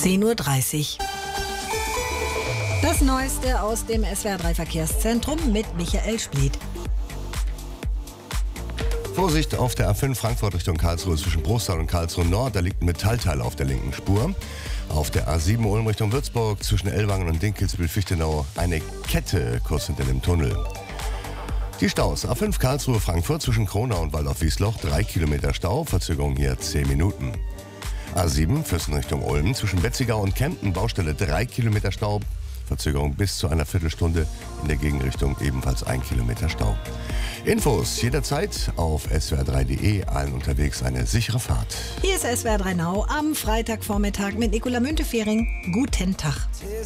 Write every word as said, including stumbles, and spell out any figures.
zehn Uhr dreißig. Das Neueste aus dem S W R drei Verkehrszentrum mit Michael Spliet. Vorsicht auf der A fünf Frankfurt Richtung Karlsruhe zwischen Bruchsal und Karlsruhe Nord. Da liegt ein Metallteil auf der linken Spur. Auf der A sieben Ulm Richtung Würzburg zwischen Ellwangen und Dinkelsbühl-Fichtenau eine Kette kurz hinter dem Tunnel. Die Staus: A fünf Karlsruhe Frankfurt zwischen Kronau und Waldorf-Wiesloch drei Kilometer Stau, Verzögerung hier zehn Minuten. A sieben Füssen Richtung Ulm zwischen Betzigau und Kempten Baustelle drei Kilometer Stau, Verzögerung bis zu einer Viertelstunde, in der Gegenrichtung ebenfalls ein Kilometer Stau. Infos jederzeit auf S W R drei punkt de, allen unterwegs eine sichere Fahrt. Hier ist S W R drei Now am Freitagvormittag mit Nicola Müntefering. Guten Tag.